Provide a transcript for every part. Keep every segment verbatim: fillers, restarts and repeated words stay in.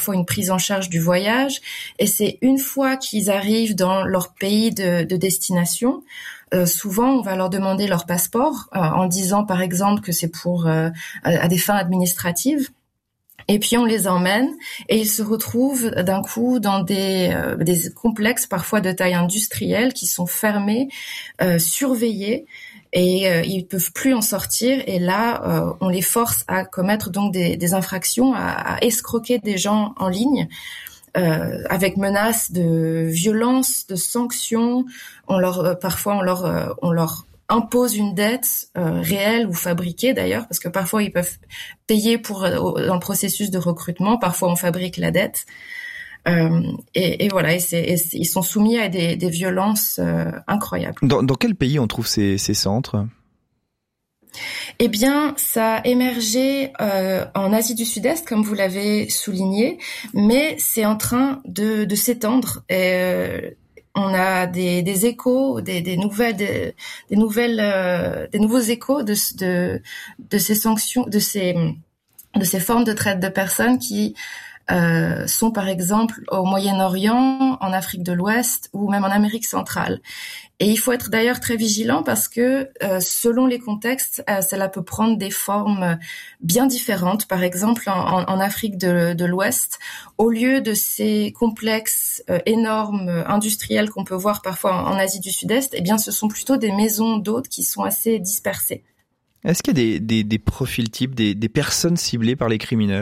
parfois une prise en charge du voyage. Et c'est une fois qu'ils arrivent dans leur pays de, de destination, euh, souvent on va leur demander leur passeport euh, en disant par exemple que c'est pour euh, à, à des fins administratives. Et puis on les emmène et ils se retrouvent d'un coup dans des, euh, des complexes parfois de taille industrielle qui sont fermés, euh, surveillés et euh, ils peuvent plus en sortir. Et là, euh, on les force à commettre donc des, des infractions, à, à escroquer des gens en ligne. Euh, avec menace de violence, de sanctions. On leur, euh, parfois on leur, euh, on leur impose une dette euh, réelle ou fabriquée d'ailleurs, parce que parfois ils peuvent payer pour euh, dans le processus de recrutement, parfois on fabrique la dette. Euh, et, et voilà, et c'est, et c'est, ils sont soumis à des, des violences euh, incroyables. Dans, dans quel pays on trouve ces, ces centres ? Eh bien, ça a émergé euh, en Asie du Sud-Est, comme vous l'avez souligné, mais c'est en train de, de s'étendre. Et, euh, on a des, des échos, des, des nouvelles, des, des nouvelles, euh, des nouveaux échos de, de, de ces sanctions, de ces, de ces formes de traite de personnes qui Euh, sont par exemple au Moyen-Orient, en Afrique de l'Ouest ou même en Amérique centrale. Et il faut être d'ailleurs très vigilant parce que euh, selon les contextes, euh, cela peut prendre des formes bien différentes. Par exemple, en, en Afrique de, de l'Ouest, au lieu de ces complexes euh, énormes euh, industriels qu'on peut voir parfois en, en Asie du Sud-Est, eh bien, ce sont plutôt des maisons d'hôtes qui sont assez dispersées. Est-ce qu'il y a des, des, des profils types, des, des personnes ciblées par les criminels ?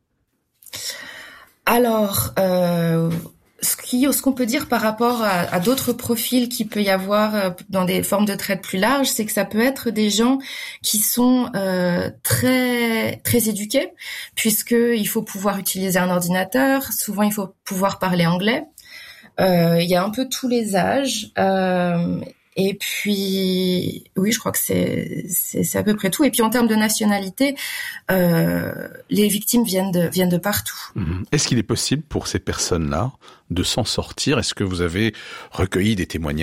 Alors, euh, ce, qui, ce qu'on peut dire par rapport à, à d'autres profils qu'il peut y avoir dans des formes de traite plus larges, c'est que ça peut être des gens qui sont euh, très très éduqués, puisqu'il faut pouvoir utiliser un ordinateur. Souvent, il faut pouvoir parler anglais. Euh, il y a un peu tous les âges. Euh, Et puis, oui, je crois que c'est, c'est, c'est à peu près tout. Et puis, en termes de nationalité, euh, les victimes viennent de, viennent de partout. Mmh. Est-ce qu'il est possible pour ces personnes-là de s'en sortir ? Est-ce que vous avez recueilli des témoignages ?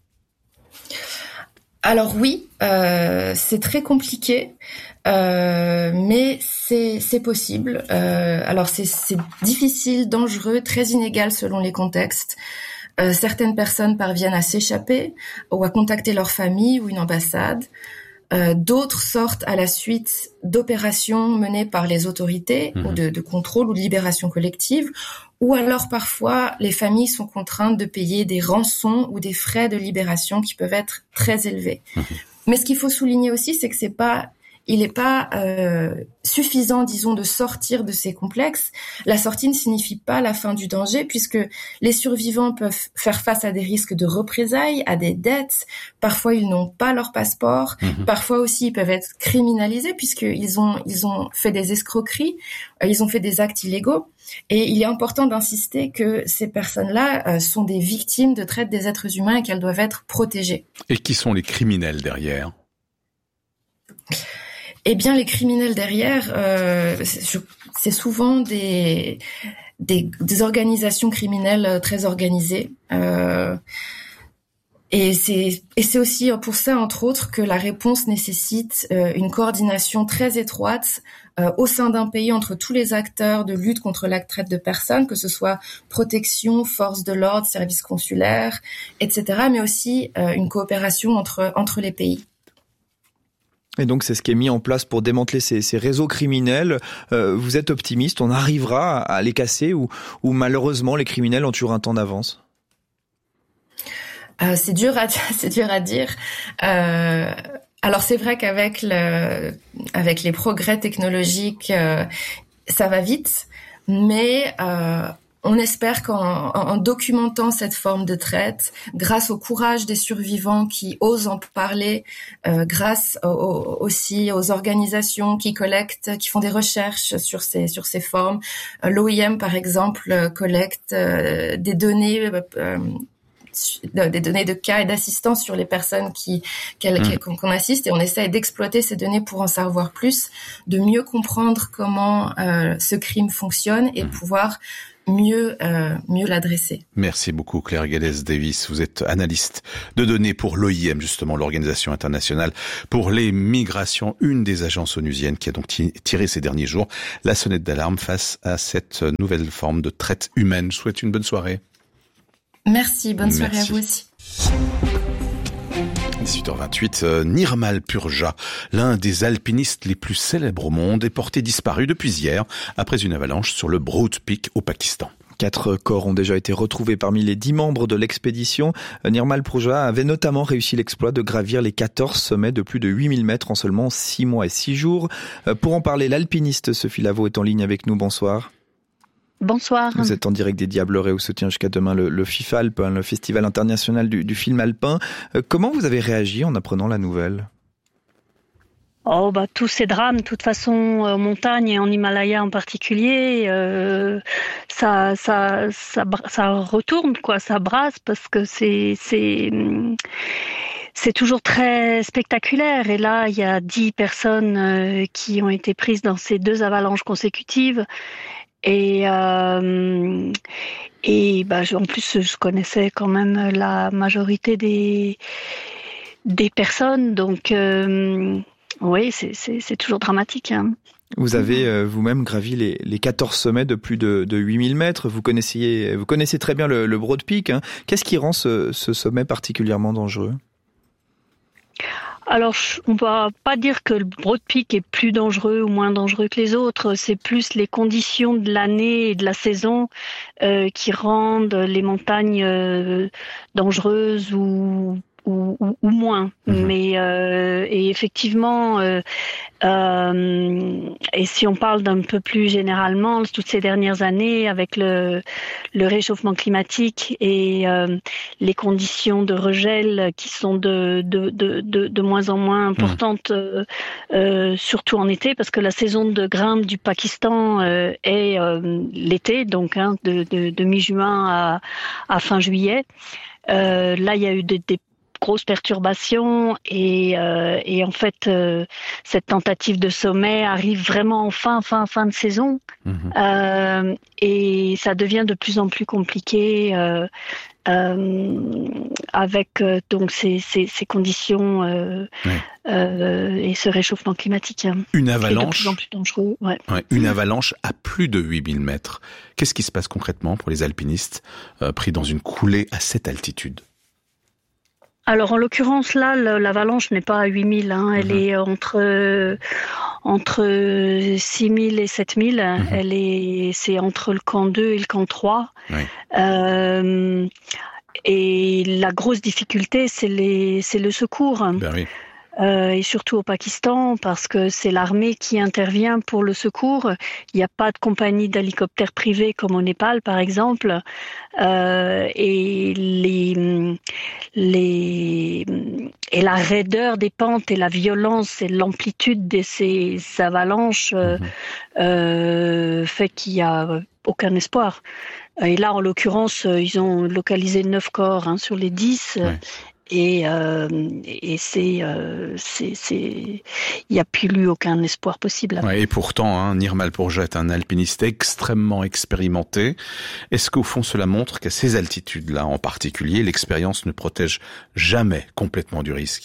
Alors oui, euh, c'est très compliqué, euh, mais c'est, c'est possible. Euh, alors, c'est, c'est difficile, dangereux, très inégal selon les contextes. Euh, certaines personnes parviennent à s'échapper ou à contacter leur famille ou une ambassade. Euh, d'autres sortent à la suite d'opérations menées par les autorités mmh. ou de, de contrôle ou de libération collective. Ou alors parfois, les familles sont contraintes de payer des rançons ou des frais de libération qui peuvent être très élevés. Mmh. Mais ce qu'il faut souligner aussi, c'est que c'est pas il n'est pas euh, suffisant, disons, de sortir de ces complexes. La sortie ne signifie pas la fin du danger, puisque les survivants peuvent faire face à des risques de représailles, à des dettes. Parfois, ils n'ont pas leur passeport. Mmh. Parfois aussi, ils peuvent être criminalisés, puisqu'ils ont, ils ont fait des escroqueries, ils ont fait des actes illégaux. Et il est important d'insister que ces personnes-là euh, sont des victimes de traite des êtres humains et qu'elles doivent être protégées. Et qui sont les criminels derrière ? Eh bien, les criminels derrière, euh, c'est, c'est souvent des, des, des organisations criminelles très organisées. Euh, et c'est, et c'est aussi pour ça, entre autres, que la réponse nécessite euh, une coordination très étroite euh, au sein d'un pays entre tous les acteurs de lutte contre la traite de personnes, que ce soit protection, forces de l'ordre, services consulaires, et cetera, mais aussi euh, une coopération entre, entre les pays. Et donc, c'est ce qui est mis en place pour démanteler ces, ces réseaux criminels. Euh, vous êtes optimiste, on arrivera à les casser ou, ou malheureusement, les criminels ont toujours un temps d'avance ? euh, c'est dur à, c'est dur à dire. Euh, alors, c'est vrai qu'avec le, avec les progrès technologiques, euh, ça va vite, mais euh, on espère qu'en en, en documentant cette forme de traite, grâce au courage des survivants qui osent en parler, euh, grâce au, au, aussi aux organisations qui collectent, qui font des recherches sur ces sur ces formes, euh, l'O I M par exemple euh, collecte euh, des données. Euh, des données de cas et d'assistance sur les personnes qui mmh. qu'on assiste, et on essaie d'exploiter ces données pour en savoir plus, de mieux comprendre comment euh, ce crime fonctionne et mmh. de pouvoir mieux euh, mieux l'adresser. Merci beaucoup Claire Gallès-Davis. Vous êtes analyste de données pour l'O I M, justement l'Organisation internationale pour les migrations, une des agences onusiennes qui a donc tiré ces derniers jours la sonnette d'alarme face à cette nouvelle forme de traite humaine. Je souhaite une bonne soirée. Merci, bonne soirée Merci. à vous aussi. dix-huit heures vingt-huit, euh, Nirmal Purja, l'un des alpinistes les plus célèbres au monde, est porté disparu depuis hier après une avalanche sur le Broad Peak au Pakistan. Quatre corps ont déjà été retrouvés parmi les dix membres de l'expédition. Nirmal Purja avait notamment réussi l'exploit de gravir les quatorze sommets de plus de huit mille mètres en seulement six mois et six jours. Pour en parler, l'alpiniste Sophie Lavaux est en ligne avec nous. Bonsoir. Bonsoir. Vous êtes en direct des Diablerets où se tient jusqu'à demain le, le FIFALP, le Festival international du, du film alpin. Euh, comment vous avez réagi en apprenant la nouvelle ? Oh bah tous ces drames, de toute façon, en montagne et en Himalaya en particulier, euh, ça, ça, ça, ça retourne quoi, ça brasse parce que c'est, c'est, c'est toujours très spectaculaire. Et là, il y a dix personnes euh, qui ont été prises dans ces deux avalanches consécutives. Et euh, et bah en plus je connaissais quand même la majorité des des personnes, donc euh, oui c'est c'est c'est toujours dramatique. Hein. Vous avez euh, vous-même gravi les les quatorze sommets de plus de de huit mille mètres. Vous connaissiez vous connaissez très bien le, le Broad Peak. Hein. Qu'est-ce qui rend ce ce sommet particulièrement dangereux ? Alors, on ne va pas dire que le Broad Peak est plus dangereux ou moins dangereux que les autres. C'est plus les conditions de l'année et de la saison euh, qui rendent les montagnes euh, dangereuses ou ou, ou, ou moins. Mmh. Mais euh, et effectivement, euh, euh, et si on parle d'un peu plus généralement, toutes ces dernières années, avec le le réchauffement climatique et euh, les conditions de regel qui sont de de de de, de moins en moins importantes, mmh. euh, euh, surtout en été, parce que la saison de grimpe du Pakistan euh, est euh, l'été, donc hein, de, de de mi-juin à à fin juillet. Euh, là, il y a eu des, des grosses perturbations et, euh, et en fait euh, cette tentative de sommet arrive vraiment en fin fin fin de saison mmh. euh, et ça devient de plus en plus compliqué euh, euh, avec euh, donc ces, ces, ces conditions euh, ouais. euh, et ce réchauffement climatique. Une avalanche, de plus en plus dangereux. Ouais. Ouais, une avalanche à plus de huit mille mètres. Qu'est-ce qui se passe concrètement pour les alpinistes euh, pris dans une coulée à cette altitude ? Alors en l'occurrence là, l'avalanche n'est pas à huit mille, hein. Elle mmh. est entre entre six mille et sept mille. Mmh. Elle est, c'est entre le camp deux et le camp trois. Oui. Euh, et la grosse difficulté, c'est les, c'est le secours. Ben oui. Euh, et surtout au Pakistan, parce que c'est l'armée qui intervient pour le secours. Il n'y a pas de compagnie d'hélicoptères privés comme au Népal, par exemple. Euh, et les, les, et la raideur des pentes et la violence et l'amplitude de ces avalanches euh, mmh. euh, fait qu'il n'y a aucun espoir. Et là, en l'occurrence, ils ont localisé neuf corps hein, sur les dix. Ouais. Et, euh, et c'est, euh, c'est, c'est, il n'y a plus eu aucun espoir possible. Ouais, et pourtant, hein, Nirmal Purja est un alpiniste extrêmement expérimenté. Est-ce qu'au fond, cela montre qu'à ces altitudes-là, en particulier, l'expérience ne protège jamais complètement du risque ?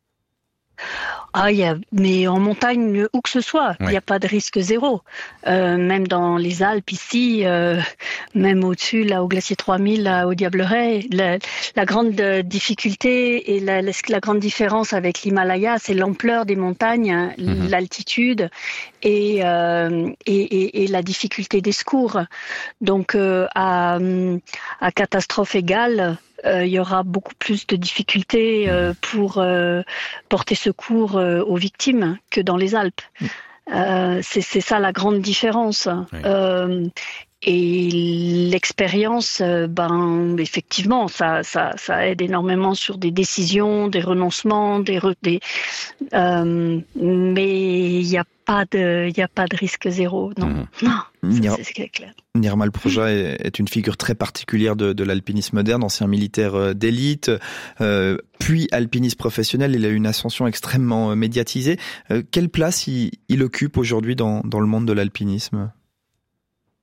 Ah, il y a, mais en montagne, où que ce soit, il ouais. n'y a pas de risque zéro. Euh, même dans les Alpes ici, euh, même au-dessus, là, au glacier trois mille, là, au Diableret, la, la grande difficulté et la, la, la grande différence avec l'Himalaya, c'est l'ampleur des montagnes, hein, mmh. l'altitude et, euh, et, et, et la difficulté des secours. Donc, euh, à, à catastrophe égale, il euh, y aura beaucoup plus de difficultés euh, pour euh, porter secours euh, aux victimes que dans les Alpes. Euh, c'est, c'est ça la grande différence. Oui. Euh, et l'expérience, ben effectivement, ça, ça, ça aide énormément sur des décisions, des renoncements, des, des euh, mais il n'y a pas de, il y a pas de risque zéro, non, mmh. non, Nir- c'est, c'est clair. Nirmal Purja est, est une figure très particulière de, de l'alpinisme moderne, ancien militaire d'élite, euh, puis alpiniste professionnel. Il a eu une ascension extrêmement médiatisée. Euh, quelle place il, il occupe aujourd'hui dans, dans le monde de l'alpinisme ?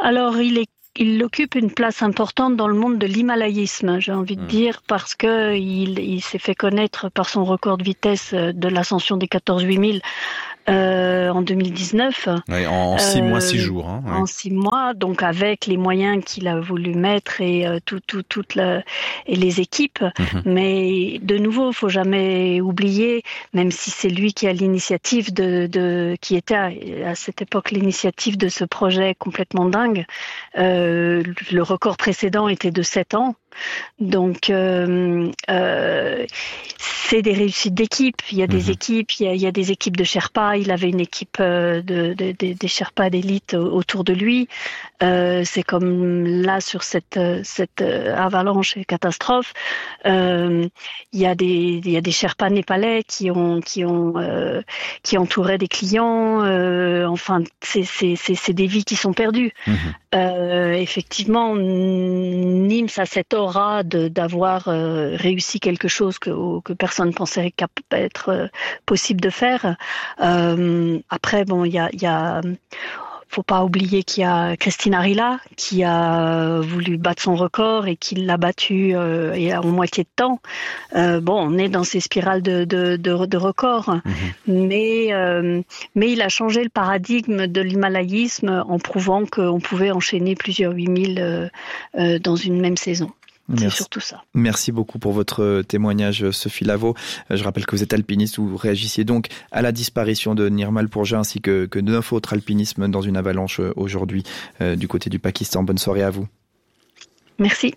Alors, il est Il occupe une place importante dans le monde de l'himalayisme, j'ai envie de mmh. dire, parce que il, il s'est fait connaître par son record de vitesse de l'ascension des quatorze huit mille euh, en deux mille dix-neuf. Oui, en six euh, mois, six jours. Hein, ouais. En six mois, donc avec les moyens qu'il a voulu mettre et euh, tout, tout, toute la, et les équipes. Mmh. Mais de nouveau, faut jamais oublier, même si c'est lui qui a l'initiative de, de qui était à, à cette époque l'initiative de ce projet complètement dingue. Euh, le record précédent était de sept ans. Donc, euh, euh, c'est des réussites d'équipe. Il y a des mmh. équipes, il y a, il y a des équipes de Sherpas. Il avait une équipe de, de, de, des Sherpas d'élite autour de lui. Euh, c'est comme là sur cette, cette avalanche et catastrophe. Euh, il y a des, il y a des Sherpas népalais qui ont, qui ont, euh, qui entouraient des clients. Euh, enfin, c'est, c'est, c'est, c'est des vies qui sont perdues. Mmh. Euh, effectivement, Nîmes a cette aura de, d'avoir euh, réussi quelque chose que, que personne pensait cap- être euh, possible de faire. Euh, après, bon, il y a, il y a, faut pas oublier qu'il y a Christina Rilla qui a voulu battre son record et qui l'a battu euh, et en moitié de temps. Euh, bon, on est dans ces spirales de, de, de, de records, mmh. mais euh, mais il a changé le paradigme de l'himalayisme en prouvant qu'on pouvait enchaîner plusieurs huit mille euh, euh, dans une même saison. C'est Merci. surtout ça. Merci beaucoup pour votre témoignage, Sophie Lavaux. Je rappelle que vous êtes alpiniste, vous réagissiez donc à la disparition de Nirmal Purja ainsi que, que de neuf autres alpinistes dans une avalanche aujourd'hui euh, du côté du Pakistan. Bonne soirée à vous. Merci.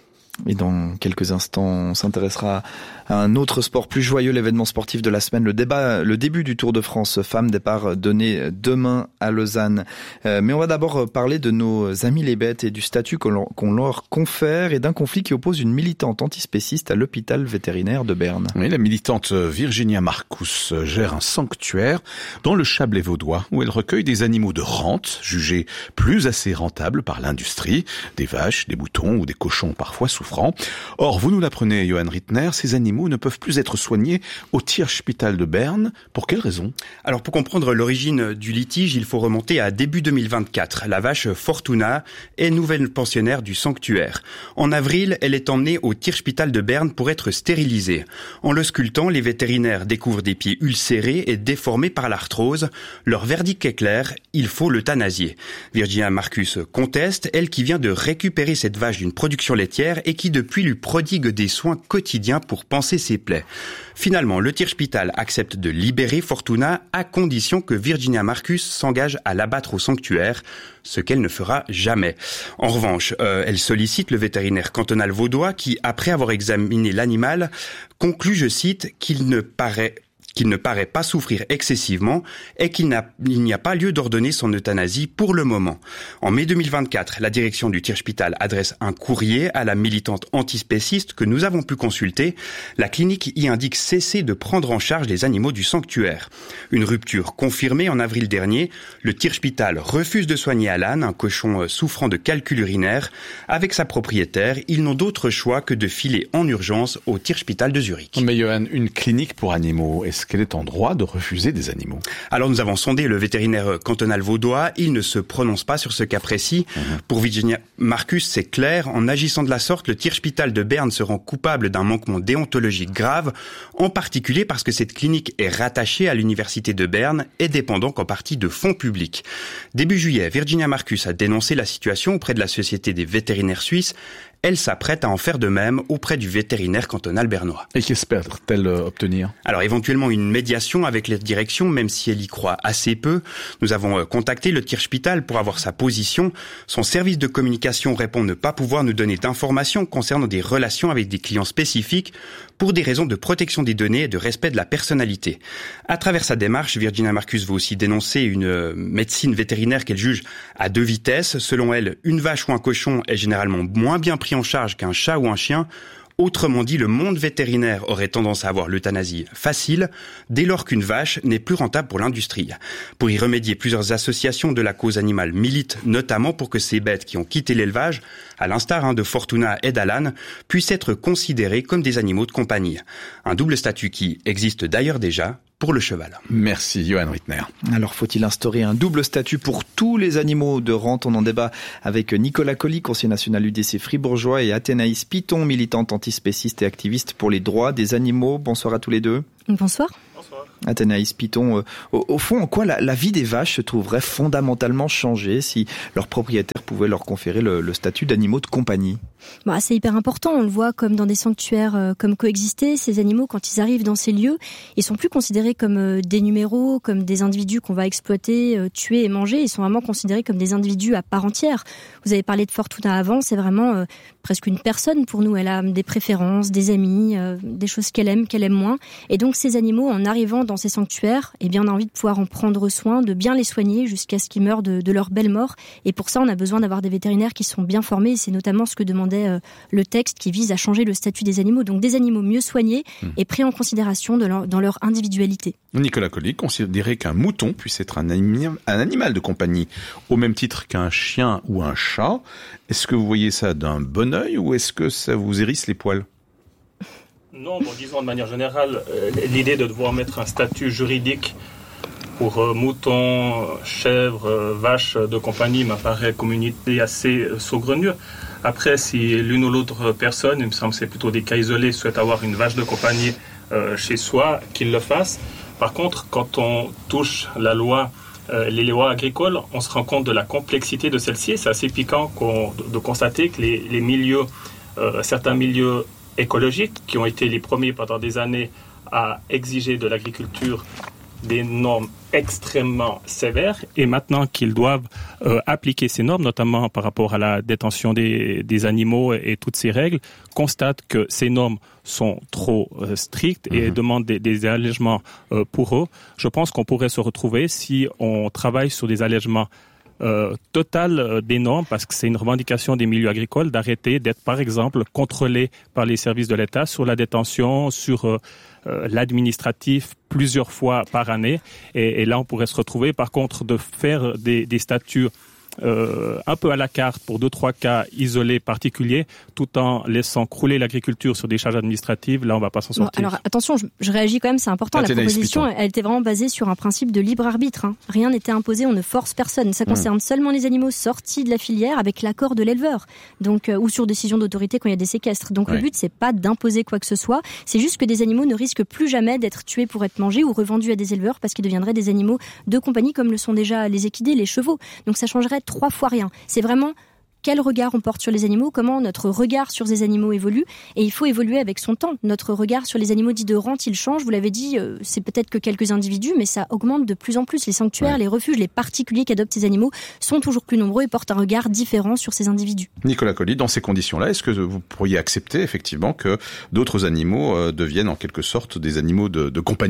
Et dans quelques instants, on s'intéressera à un autre sport plus joyeux, l'événement sportif de la semaine, le débat, le début du Tour de France femmes, départ donné demain à Lausanne. Euh, mais on va d'abord parler de nos amis les bêtes et du statut qu'on leur, qu'on leur confère et d'un conflit qui oppose une militante antispéciste à l'hôpital vétérinaire de Berne. Oui, la militante Virginia Marcus gère un sanctuaire dans le Chablais vaudois où elle recueille des animaux de rente jugés plus assez rentables par l'industrie, des vaches, des moutons ou des cochons parfois souffrants. Or, vous nous l'apprenez, Johan Rittner, ces animaux ne peuvent plus être soignés au Tierspital de Berne. Pour quelle raison ? Alors, pour comprendre l'origine du litige, il faut remonter à début deux mille vingt-quatre. La vache Fortuna est nouvelle pensionnaire du sanctuaire. En avril, elle est emmenée au Tierspital de Berne pour être stérilisée. En le sculptant, les vétérinaires découvrent des pieds ulcérés et déformés par l'arthrose. Leur verdict est clair, il faut l'euthanasier. Virginia Marcus conteste, elle qui vient de récupérer cette vache d'une production laitière et qui depuis lui prodigue des soins quotidiens pour panser ses plaies. Finalement, le Tierspital accepte de libérer Fortuna à condition que Virginia Marcus s'engage à l'abattre au sanctuaire, ce qu'elle ne fera jamais. En revanche, euh, elle sollicite le vétérinaire cantonal vaudois qui, après avoir examiné l'animal, conclut, je cite, qu'il ne paraît qu'il ne paraît pas souffrir excessivement et qu'il n'a, il n'y a pas lieu d'ordonner son euthanasie pour le moment. En mai deux mille vingt-quatre, la direction du Tierspital adresse un courrier à la militante antispéciste que nous avons pu consulter. La clinique y indique cesser de prendre en charge les animaux du sanctuaire. Une rupture confirmée en avril dernier. Le Tierspital refuse de soigner Alan, un cochon souffrant de calcul urinaire. Avec sa propriétaire, ils n'ont d'autre choix que de filer en urgence au Tierspital de Zurich. Mais Johan, une clinique pour animaux, est-ce qu'elle est en droit de refuser des animaux ? Alors nous avons sondé le vétérinaire cantonal vaudois, il ne se prononce pas sur ce cas précis. Mmh. Pour Virginia Marcus, c'est clair, en agissant de la sorte, le Tierspital de Berne se rend coupable d'un manquement déontologique grave, en particulier parce que cette clinique est rattachée à l'université de Berne et dépend donc en partie de fonds publics. Début juillet, Virginia Marcus a dénoncé la situation auprès de la Société des vétérinaires suisses. Elle s'apprête à en faire de même auprès du vétérinaire cantonal bernois. Et qu'espère-t-elle obtenir ? Alors éventuellement une médiation avec la direction, même si elle y croit assez peu. Nous avons contacté le Tierspital pour avoir sa position. Son service de communication répond ne pas pouvoir nous donner d'informations concernant des relations avec des clients spécifiques pour des raisons de protection des données et de respect de la personnalité. À travers sa démarche, Virginia Marcus veut aussi dénoncer une médecine vétérinaire qu'elle juge à deux vitesses. Selon elle, une vache ou un cochon est généralement moins bien pris en charge qu'un chat ou un chien. Autrement dit, le monde vétérinaire aurait tendance à avoir l'euthanasie facile dès lors qu'une vache n'est plus rentable pour l'industrie. Pour y remédier, plusieurs associations de la cause animale militent notamment pour que ces bêtes qui ont quitté l'élevage, à l'instar hein, de Fortuna et d'Alan, puissent être considérées comme des animaux de compagnie. Un double statut qui existe d'ailleurs déjà pour le cheval. Merci, Johan Rittner. Alors, faut-il instaurer un double statut pour tous les animaux de rente? On en débat avec Nicolas Colli, conseiller national U D C fribourgeois, et Athénaïs Piton, militante antispéciste et activiste pour les droits des animaux. Bonsoir à tous les deux. Bonsoir. Athénaïs Piton, euh, au, au fond, en quoi la, la vie des vaches se trouverait fondamentalement changée si leurs propriétaires pouvaient leur conférer le, le statut d'animaux de compagnie? Bah, c'est hyper important, on le voit comme dans des sanctuaires euh, comme coexister. Ces animaux, quand ils arrivent dans ces lieux, ils sont plus considérés comme euh, des numéros, comme des individus qu'on va exploiter, euh, tuer et manger. Ils sont vraiment considérés comme des individus à part entière. Vous avez parlé de Fortuna avant, c'est vraiment euh, presque une personne pour nous. Elle a des préférences, des amis, euh, des choses qu'elle aime, qu'elle aime moins. Et donc ces animaux, en arrivant dans ces sanctuaires, eh bien, on a envie de pouvoir en prendre soin, de bien les soigner jusqu'à ce qu'ils meurent de, de leur belle mort. Et pour ça, on a besoin d'avoir des vétérinaires qui sont bien formés. Et c'est notamment ce que demandait euh, le texte qui vise à changer le statut des animaux. Donc des animaux mieux soignés mmh. et pris en considération de leur, dans leur individualité. Nicolas Colli considérait qu'un mouton puisse être un, anim- un animal de compagnie au même titre qu'un chien ou un chat. Est-ce que vous voyez ça d'un bon œil ou est-ce que ça vous hérisse les poils? Non, bon, disons de manière générale, euh, l'idée de devoir mettre un statut juridique pour euh, moutons, chèvres, euh, vaches de compagnie m'apparaît comme une idée assez euh, saugrenue. Après, si l'une ou l'autre personne, il me semble que c'est plutôt des cas isolés, souhaite avoir une vache de compagnie euh, chez soi, qu'il le fasse. Par contre, quand on touche la loi, euh, les lois agricoles, on se rend compte de la complexité de celle-ci. C'est assez piquant qu'on, de, de constater que les, les milieux, euh, certains milieux écologiques, qui ont été les premiers pendant des années à exiger de l'agriculture des normes extrêmement sévères, et maintenant qu'ils doivent euh, appliquer ces normes, notamment par rapport à la détention des, des animaux et, et toutes ces règles, constatent que ces normes sont trop euh, strictes et mmh. demandent des, des allègements euh, pour eux. Je pense qu'on pourrait se retrouver si on travaille sur des allègements Euh, total euh, des normes, parce que c'est une revendication des milieux agricoles d'arrêter d'être, par exemple, contrôlés par les services de l'État sur la détention, sur euh, euh, l'administratif plusieurs fois par année. Et, et là, on pourrait se retrouver, par contre, de faire des, des statuts Euh, un peu à la carte pour deux, trois cas isolés particuliers, tout en laissant crouler l'agriculture sur des charges administratives. Là, on ne va pas s'en sortir. Bon, alors, attention, je, je réagis quand même, c'est important. La proposition, elle était vraiment basée sur un principe de libre arbitre. Hein. Rien n'était imposé, on ne force personne. Ça concerne mmh. seulement les animaux sortis de la filière avec l'accord de l'éleveur. Donc, euh, ou sur décision d'autorité quand il y a des séquestres. Donc, oui. Le but, c'est pas d'imposer quoi que ce soit. C'est juste que des animaux ne risquent plus jamais d'être tués pour être mangés ou revendus à des éleveurs parce qu'ils deviendraient des animaux de compagnie comme le sont déjà les équidés, les chevaux. Donc, ça changerait trois fois rien. C'est vraiment quel regard on porte sur les animaux, comment notre regard sur ces animaux évolue, et il faut évoluer avec son temps. Notre regard sur les animaux dits de rente, il change, vous l'avez dit, euh, c'est peut-être que quelques individus, mais ça augmente de plus en plus. Les sanctuaires, ouais. les refuges, les particuliers qui adoptent ces animaux sont toujours plus nombreux et portent un regard différent sur ces individus. Nicolas Colli, dans ces conditions-là, est-ce que vous pourriez accepter effectivement que d'autres animaux euh, deviennent en quelque sorte des animaux de, de compagnie ?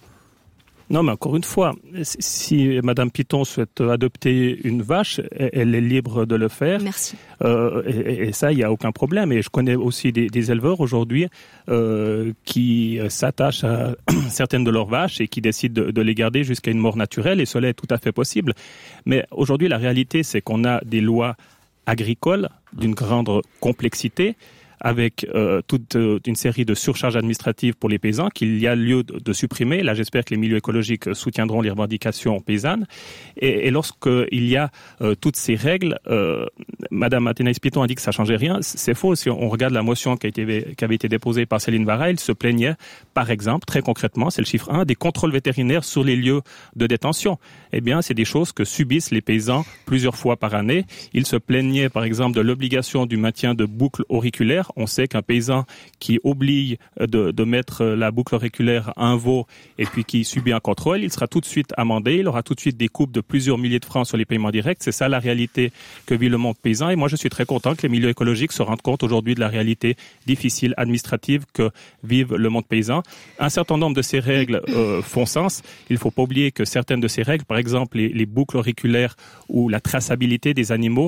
Non, mais encore une fois, si Madame Piton souhaite adopter une vache, elle est libre de le faire. Merci. Euh, et, et ça, il n'y a aucun problème. Et je connais aussi des, des éleveurs aujourd'hui euh, qui s'attachent à certaines de leurs vaches et qui décident de, de les garder jusqu'à une mort naturelle. Et cela est tout à fait possible. Mais aujourd'hui, la réalité, c'est qu'on a des lois agricoles d'une grande complexité, avec euh, toute euh, une série de surcharges administratives pour les paysans qu'il y a lieu de, de supprimer. Là, j'espère que les milieux écologiques soutiendront les revendications paysannes. Et, et lorsqu'il y a euh, toutes ces règles, euh, Madame Athénaïs Piton a dit que ça changeait rien. C'est faux. Si on regarde la motion qui, a été, qui avait été déposée par Céline Vara, elle se plaignait, par exemple, très concrètement, c'est le chiffre un, des contrôles vétérinaires sur les lieux de détention. Eh bien, c'est des choses que subissent les paysans plusieurs fois par année. Ils se plaignaient, par exemple, de l'obligation du maintien de boucles auriculaires. On sait qu'un paysan qui oublie de, de mettre la boucle auriculaire à un veau et puis qui subit un contrôle, il sera tout de suite amendé, il aura tout de suite des coupes de plusieurs milliers de francs sur les paiements directs. C'est ça la réalité que vit le monde paysan. Et moi, je suis très content que les milieux écologiques se rendent compte aujourd'hui de la réalité difficile administrative que vive le monde paysan. Un certain nombre de ces règles euh, font sens. Il ne faut pas oublier que certaines de ces règles, par exemple les, les boucles auriculaires ou la traçabilité des animaux,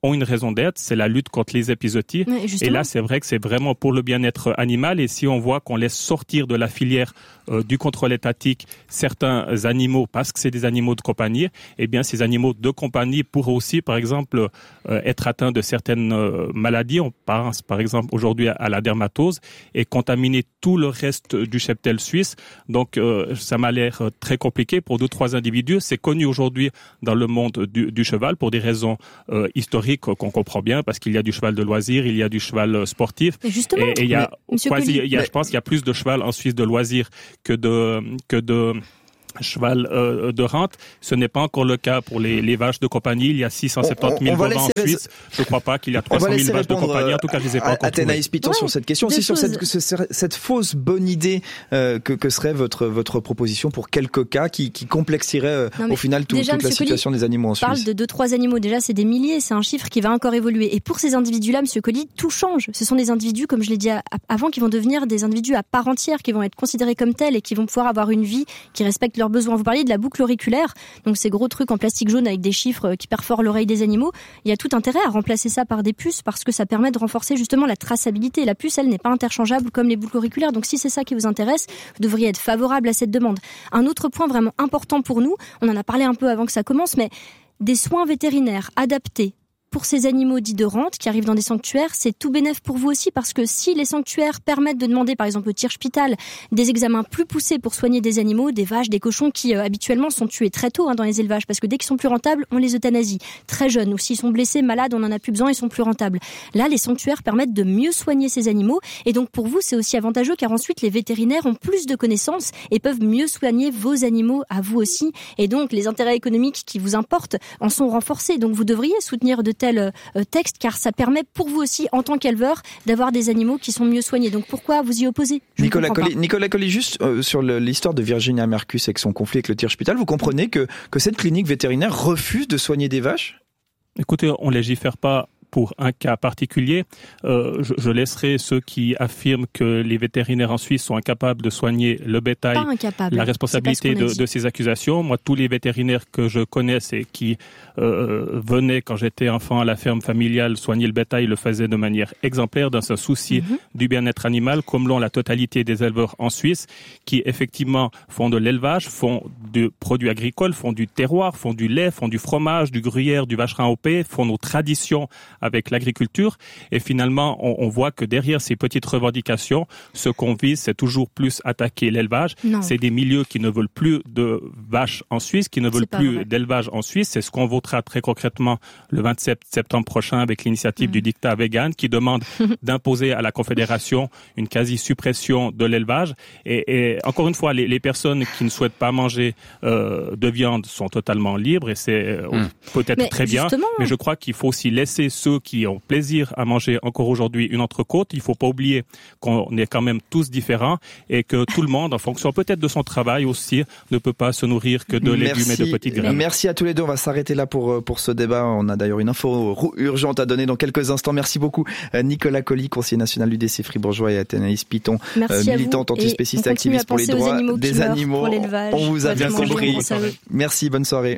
ont une raison d'être, c'est la lutte contre les épizooties. Et là, c'est vrai que c'est vraiment pour le bien-être animal. Et si on voit qu'on laisse sortir de la filière euh, du contrôle étatique certains animaux parce que c'est des animaux de compagnie, eh bien, ces animaux de compagnie pourraient aussi, par exemple, euh, être atteints de certaines euh, maladies. On pense, par exemple, aujourd'hui à, à la dermatose et contaminer tout le reste du cheptel suisse. Donc, euh, ça m'a l'air très compliqué pour deux, trois individus. C'est connu aujourd'hui dans le monde du, du cheval pour des raisons euh, historiques qu'on comprend bien, parce qu'il y a du cheval de loisir, il y a du cheval sportif. Et justement, et, et il y a quasi, il y a, mais... je pense qu'il y a plus de cheval en Suisse de loisir que de que de cheval euh, de rente. Ce n'est pas encore le cas pour les, les vaches de compagnie. Il y a six cent soixante-dix mille bovins en Suisse. Je ne crois pas qu'il y a trois cent mille vaches de compagnie. En tout cas, je les ai pas encore trouvées. Athénaïs Piton, ouais, sur cette question, aussi sur cette, cette fausse bonne idée euh, que, que serait votre, votre proposition pour quelques cas qui, qui complexierait euh, non, au final tout, déjà, toute la situation Colli des animaux en Suisse. On parle de deux, trois animaux. Déjà, c'est des milliers. C'est un chiffre qui va encore évoluer. Et pour ces individus-là, Monsieur Colli, tout change. Ce sont des individus, comme je l'ai dit avant, qui vont devenir des individus à part entière, qui vont être considérés comme tels et qui vont pouvoir avoir une vie qui respecte leurs besoins. Vous parliez de la boucle auriculaire, donc ces gros trucs en plastique jaune avec des chiffres qui perforent l'oreille des animaux. Il y a tout intérêt à remplacer ça par des puces parce que ça permet de renforcer justement la traçabilité. La puce, elle n'est pas interchangeable comme les boucles auriculaires, donc si c'est ça qui vous intéresse, vous devriez être favorable à cette demande. Un autre point vraiment important pour nous, on en a parlé un peu avant que ça commence, mais des soins vétérinaires adaptés pour ces animaux dits de rente qui arrivent dans des sanctuaires, c'est tout bénef pour vous aussi, parce que si les sanctuaires permettent de demander, par exemple au Tierspital, des examens plus poussés pour soigner des animaux, des vaches, des cochons qui euh, habituellement sont tués très tôt hein, dans les élevages, parce que dès qu'ils sont plus rentables, on les euthanasie. Très jeunes, ou s'ils sont blessés, malades, on n'en a plus besoin, ils sont plus rentables. Là, les sanctuaires permettent de mieux soigner ces animaux, et donc pour vous, c'est aussi avantageux, car ensuite les vétérinaires ont plus de connaissances et peuvent mieux soigner vos animaux à vous aussi, et donc les intérêts économiques qui vous importent en sont renforcés. Donc vous devriez soutenir de tel texte, car ça permet pour vous aussi, en tant qu'éleveur, d'avoir des animaux qui sont mieux soignés. Donc pourquoi vous y opposez? Je Nicolas Colli, Nicolas Colli, juste euh, sur le, l'histoire de Virginia Mercus et son conflit avec le Tierspital, vous comprenez que, que cette clinique vétérinaire refuse de soigner des vaches? Écoutez, on ne légifère pas pour un cas particulier. Euh, je, je laisserai ceux qui affirment que les vétérinaires en Suisse sont incapables de soigner le bétail, la responsabilité de, de ces accusations. Moi, tous les vétérinaires que je connaisse et qui euh, venaient quand j'étais enfant à la ferme familiale soigner le bétail le faisaient de manière exemplaire, dans un souci mm-hmm. du bien-être animal, comme l'ont la totalité des éleveurs en Suisse, qui effectivement font de l'élevage, font de produits agricoles, font du terroir, font du lait, font du fromage, du gruyère, du vacherin au P, font nos traditions avec l'agriculture. Et finalement, on, on voit que derrière ces petites revendications, ce qu'on vise, c'est toujours plus attaquer l'élevage. Non. C'est des milieux qui ne veulent plus de vaches en Suisse, qui ne veulent plus vrai. d'élevage en Suisse. C'est ce qu'on votera très concrètement le vingt-sept septembre prochain avec l'initiative mmh. du dictat vegan, qui demande d'imposer à la Confédération une quasi-suppression de l'élevage. Et, et encore une fois, les, les personnes qui ne souhaitent pas manger euh, de viande sont totalement libres, et c'est euh, mmh. peut-être mais très bien. Mais je crois qu'il faut aussi laisser ceux qui ont plaisir à manger encore aujourd'hui une entrecôte. Il ne faut pas oublier qu'on est quand même tous différents et que tout le monde, en fonction peut-être de son travail aussi, ne peut pas se nourrir que de légumes Merci. et de petites graines. Merci à tous les deux. On va s'arrêter là pour, pour ce débat. On a d'ailleurs une info urgente à donner dans quelques instants. Merci beaucoup Nicolas Colli, conseiller national du U D C fribourgeois, et Athénaïs Piton, euh, militante antispéciste activiste pour les droits animaux des animaux. On vous a bien compris. Merci, bonne soirée.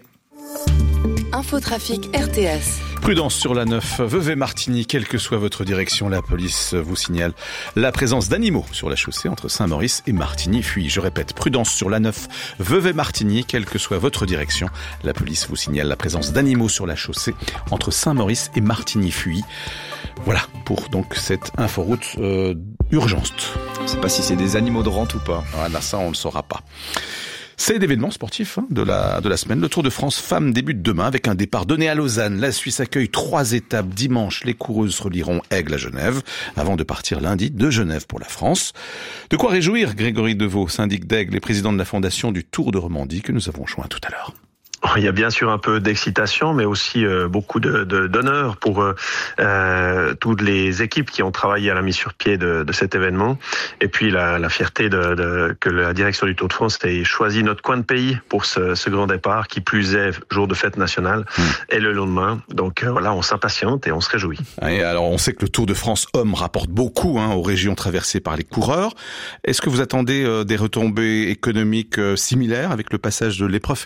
Infotrafic R T S. Prudence sur la neuf Vevey-Martigny, quelle que soit votre direction, la police vous signale la présence d'animaux sur la chaussée entre Saint-Maurice et Martigny-Fuy. Je répète, prudence sur la neuf Vevey-Martigny, quelle que soit votre direction, la police vous signale la présence d'animaux sur la chaussée entre Saint-Maurice et Martigny-Fuy. Voilà pour donc cette inforoute euh, urgente. Je ne sais pas si c'est des animaux de rente ou pas. Voilà, ça on ne le saura pas. C'est l'événement sportif hein, de la de la semaine. Le Tour de France Femmes débute demain avec un départ donné à Lausanne. La Suisse accueille trois étapes. Dimanche, les coureuses relieront Aigle à Genève avant de partir lundi de Genève pour la France. De quoi réjouir Grégory Deveau, syndic d'Aigle et président de la fondation du Tour de Romandie, que nous avons joint tout à l'heure. Il y a bien sûr un peu d'excitation, mais aussi euh, beaucoup de, de, d'honneur pour euh, euh, toutes les équipes qui ont travaillé à la mise sur pied de, de cet événement. Et puis la, la fierté de, de, que la direction du Tour de France ait choisi notre coin de pays pour ce, ce grand départ, qui plus est jour de fête nationale, mmh. et le lendemain. Donc euh, voilà, on s'impatiente et on se réjouit. Et alors on sait que le Tour de France Hommes rapporte beaucoup hein, aux régions traversées par les coureurs. Est-ce que vous attendez euh, des retombées économiques euh, similaires avec le passage de l'épreuve féminine ?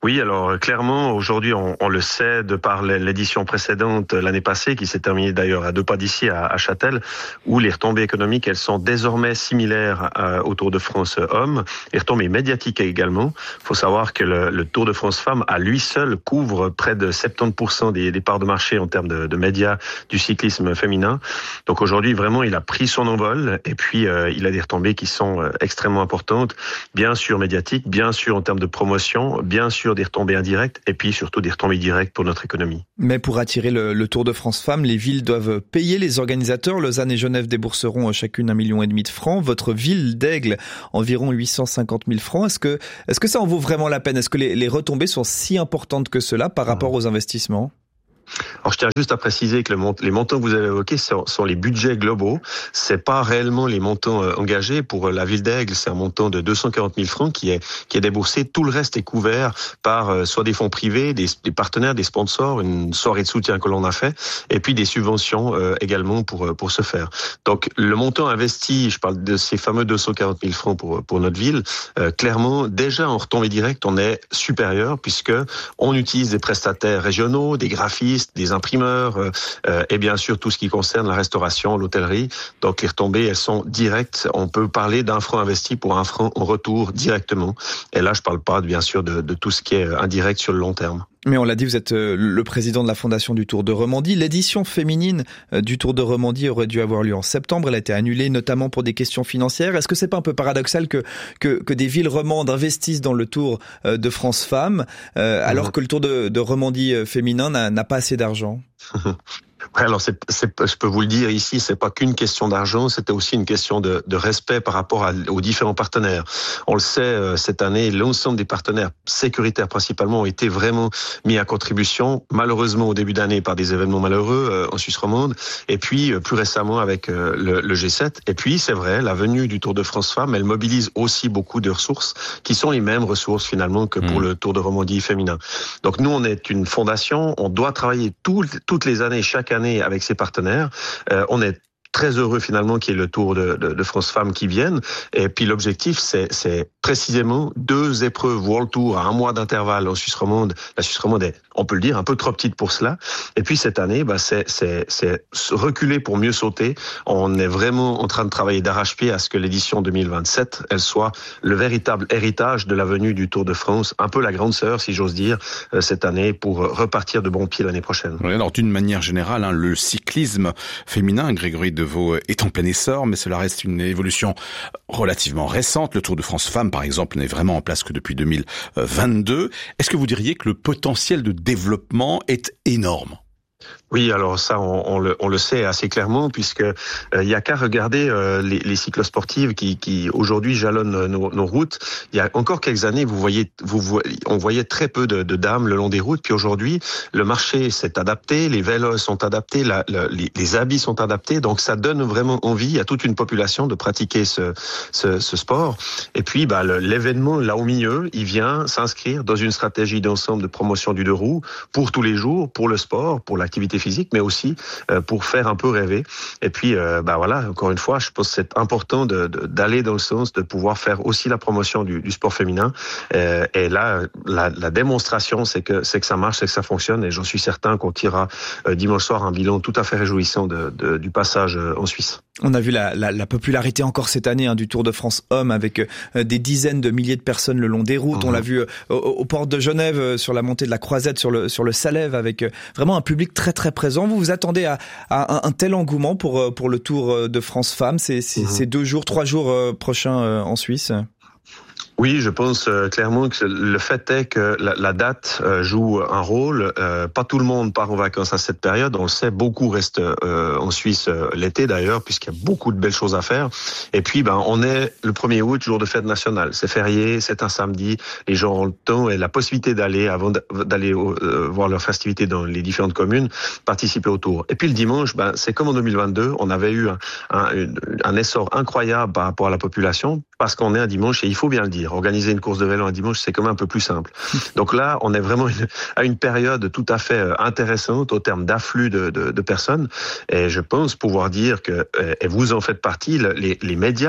Oui, alors clairement, aujourd'hui, on, on le sait de par l'édition précédente l'année passée, qui s'est terminée d'ailleurs à deux pas d'ici, à, à Châtel, où les retombées économiques, elles sont désormais similaires euh, au Tour de France Hommes, et retombées médiatiques également. Il faut savoir que le, le Tour de France Femmes, à lui seul, couvre près de soixante-dix pour cent des, des parts de marché en termes de, de médias du cyclisme féminin. Donc aujourd'hui, vraiment, il a pris son envol, et puis euh, il a des retombées qui sont euh, extrêmement importantes, bien sûr médiatiques, bien sûr en termes de promotion, bien sûr des retombées indirectes et puis surtout des retombées directes pour notre économie. Mais pour attirer le, le Tour de France Femmes, les villes doivent payer les organisateurs. Lausanne et Genève débourseront chacune un million et demi de francs. Votre ville d'Aigle, environ huit cent cinquante mille francs. Est-ce que, est-ce que ça en vaut vraiment la peine? Est-ce que les, les retombées sont si importantes que cela par rapport aux investissements? Alors, je tiens juste à préciser que le mont- les montants que vous avez évoqués sont, sont les budgets globaux. C'est pas réellement les montants euh, engagés. Pour euh, la ville d'Aigle, c'est un montant de deux cent quarante mille francs qui est, qui est déboursé. Tout le reste est couvert par euh, soit des fonds privés, des, des partenaires, des sponsors, une soirée de soutien que l'on a fait, et puis des subventions euh, également pour, euh, pour ce faire. Donc, le montant investi, je parle de ces fameux deux cent quarante mille francs pour, pour notre ville, euh, clairement, déjà en retombée directe, on est supérieur puisque on utilise des prestataires régionaux, des graphistes, des imprimeurs euh, et bien sûr tout ce qui concerne la restauration, l'hôtellerie. Donc les retombées, elles sont directes. On peut parler d'un franc investi pour un franc en retour directement. Et là, je parle pas bien sûr de, de tout ce qui est indirect sur le long terme. Mais on l'a dit, vous êtes le président de la Fondation du Tour de Romandie. L'édition féminine du Tour de Romandie aurait dû avoir lieu en septembre. Elle a été annulée notamment pour des questions financières. Est-ce que c'est pas un peu paradoxal que que, que des villes romandes investissent dans le Tour de France Femmes euh, alors mmh. que le Tour de, de Romandie féminin n'a, n'a pas assez d'argent? Ouais, alors c'est, c'est, je peux vous le dire ici, c'est pas qu'une question d'argent, c'était aussi une question de, de respect par rapport à, aux différents partenaires. On le sait, euh, cette année, l'ensemble des partenaires sécuritaires principalement ont été vraiment mis à contribution, malheureusement au début d'année par des événements malheureux euh, en Suisse romande, et puis euh, plus récemment avec euh, le, le G sept. Et puis c'est vrai, la venue du Tour de France Femmes, elle mobilise aussi beaucoup de ressources qui sont les mêmes ressources finalement que pour mmh. le Tour de Romandie féminin. Donc nous, on est une fondation, on doit travailler tout, toutes les années, chaque année avec ses partenaires. Euh, on est très heureux finalement qu'il y ait le Tour de, de, de France Femmes qui vienne. Et puis l'objectif, c'est, c'est précisément deux épreuves World Tour à un mois d'intervalle en Suisse romande. La Suisse romande est, on peut le dire, un peu trop petite pour cela. Et puis cette année, bah, c'est, c'est, c'est reculer pour mieux sauter. On est vraiment en train de travailler d'arrache-pied à ce que l'édition deux mille vingt-sept, elle soit le véritable héritage de la venue du Tour de France, un peu la grande sœur, si j'ose dire, euh, cette année, pour repartir de bon pied l'année prochaine. Oui, alors d'une manière générale, hein, le cyclisme féminin, Grégory Deveau, est en plein essor, mais cela reste une évolution relativement récente. Le Tour de France Femmes, par exemple, n'est vraiment en place que depuis deux mille vingt-deux. Est-ce que vous diriez que le potentiel de développement est énorme ? Oui, alors ça, on, on, le, on le sait assez clairement, puisque euh, il y a qu'à regarder euh, les, les cyclosportives qui, qui aujourd'hui jalonnent nos, nos routes. Il y a encore quelques années, vous voyez, vous voyez, on voyait très peu de, de dames le long des routes. Puis aujourd'hui, le marché s'est adapté, les vélos sont adaptés, la, la, les, les habits sont adaptés. Donc ça donne vraiment envie à toute une population de pratiquer ce, ce, ce sport. Et puis, bah, le, l'événement là au milieu, il vient s'inscrire dans une stratégie d'ensemble de promotion du deux roues pour tous les jours, pour le sport, pour l'activité physique, mais aussi euh, pour faire un peu rêver. Et puis, euh, bah voilà, encore une fois, je pense que c'est important de, de, d'aller dans le sens de pouvoir faire aussi la promotion du, du sport féminin. Euh, et là, la, la démonstration, c'est que c'est que ça marche, c'est que ça fonctionne. Et j'en suis certain qu'on tirera euh, dimanche soir un bilan tout à fait réjouissant de, de, du passage euh, en Suisse. On a vu la, la, la popularité encore cette année hein, du Tour de France Hommes avec euh, des dizaines de milliers de personnes le long des routes. Mmh. On l'a vu euh, aux, aux portes de Genève euh, sur la montée de la Croisette, sur le sur le Salève, avec euh, vraiment un public très très présent. Vous vous attendez à, à un, un tel engouement pour pour le Tour de France Femmes ces, ces, mmh. ces deux jours, trois jours euh, prochains euh, en Suisse? Oui, je pense euh, clairement que le fait est que la, la date euh, joue un rôle. Euh, pas tout le monde part en vacances à cette période. On le sait, beaucoup restent euh, en Suisse euh, l'été d'ailleurs, puisqu'il y a beaucoup de belles choses à faire. Et puis, ben, on est le premier août, jour de fête nationale. C'est férié, c'est un samedi. Les gens ont le temps et la possibilité d'aller, avant d'aller euh, voir leurs festivités dans les différentes communes, participer au Tour. Et puis le dimanche, ben, c'est comme en deux mille vingt-deux, on avait eu un, un, un essor incroyable par rapport à la population, parce qu'on est un dimanche et il faut bien le dire. Organiser une course de vélo un dimanche, c'est quand même un peu plus simple. Donc là, on est vraiment à une période tout à fait intéressante au terme d'afflux de, de, de personnes. Et je pense pouvoir dire que, et vous en faites partie, les, les médias ont